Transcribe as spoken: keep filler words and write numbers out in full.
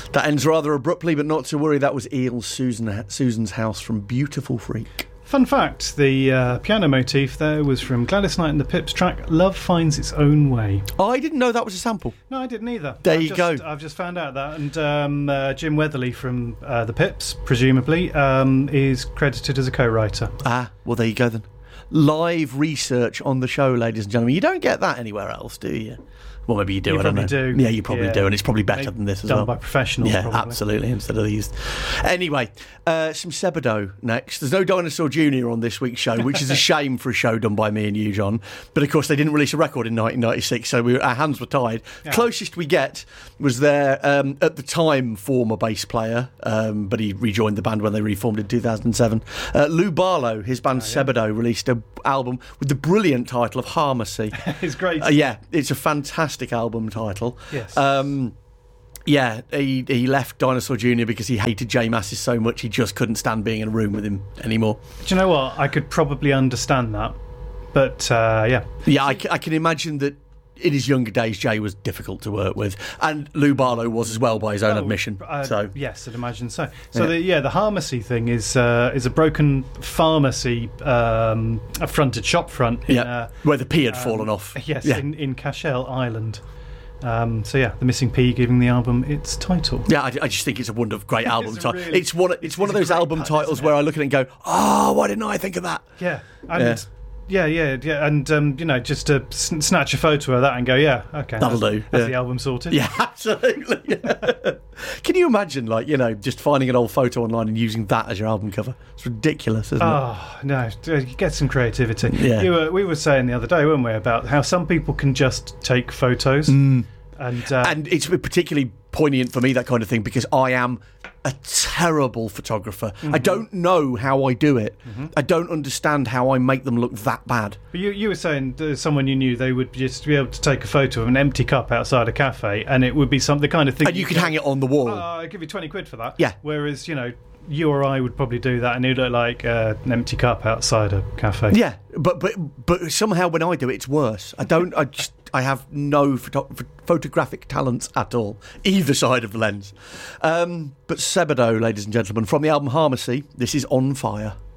That ends rather abruptly, but not to worry. That was Eels Susan, Susan's House from Beautiful Freak. Fun fact, the uh, piano motif there was from Gladys Knight and the Pips track Love Finds Its Own Way. I didn't know that was a sample. No, I didn't either. There I've you just, go. I've just found out that. And um, uh, Jim Weatherly from uh, the Pips, presumably, um, is credited as a co-writer. Ah, well, there you go then. Live research on the show, ladies and gentlemen. You don't get that anywhere else, do you? Well, maybe you do. You I don't know. probably do. Yeah, you probably Yeah. do, and it's probably better Maybe than this as done well. by professionals, Yeah, probably. absolutely, instead of these. Anyway, uh, some Sebadoh next. There's no Dinosaur Junior on this week's show, which is a shame for a show done by me and you, John. But, of course, they didn't release a record in nineteen ninety-six, so we were, our hands were tied. Yeah. Closest we get was their, um, at the time, former bass player, um, but he rejoined the band when they reformed in two thousand seven. Uh, Lou Barlow, his band Oh, yeah. Sebadoh, released an album with the brilliant title of Harmacy. It's great. Uh, yeah, it's a fantastic album title. Yes. Um, yeah, he he left Dinosaur Junior because he hated Jay Mascis so much he just couldn't stand being in a room with him anymore. Do you know what? I could probably understand that. But, uh, yeah. Yeah, I, c- I can imagine that in his younger days Jay was difficult to work with, and Lou Barlow was as well by his own Oh, admission. uh, so yes, I'd imagine so. So Yeah. the, yeah, the Harmacy thing is uh, is a broken pharmacy, um, a fronted shop front. In, yeah, uh, where the P had um, fallen off. Yes, yeah. in, in Cashel Island. Um, so yeah, the missing P giving the album its title. Yeah, I, I just think it's a wonderful, great album It's title. really- it's one. It's, it's- one of it's those a great album pun, titles isn't where it? I look at it and go, "Oh, why didn't I think of that?" Yeah, and Yeah. yeah, yeah, yeah, and um, you know, just to sn- snatch a photo of that and go, yeah, okay, That'll that's, do, That's yeah. the album sorted. Yeah, absolutely. Yeah. Can you imagine, like, you know, just finding an old photo online and using that as your album cover? It's ridiculous, isn't it? Oh no! d- Get some creativity. Yeah. You were, we were saying the other day, weren't we, about how some people can just take photos, and uh, And it's particularly poignant for me, that kind of thing, because I am a terrible photographer. Mm-hmm. I don't know how I do it. I don't understand how I make them look that bad. But you, you were saying there's someone you knew, they would just be able to take a photo of an empty cup outside a cafe, and it would be some the kind of thing. And you could hang it on the wall. Oh, I'll give you twenty quid for that. Yeah. Whereas, you know, you or I would probably do that, and it'd look like uh, an empty cup outside a cafe. Yeah, but but but somehow when I do it, it's worse. I don't. I just. I have no photo- photographic talents at all, either side of the lens. Um, but Sebadoh, ladies and gentlemen, from the album Harmacy, this is On Fire.